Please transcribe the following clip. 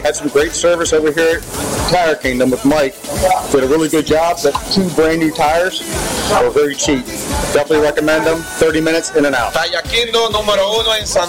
had some great service over here at Tire Kingdom with Mike. Did a really good job. The 2 brand new tires were very cheap. Definitely recommend them. 30 minutes in and out. Tire Kingdom número 1 en San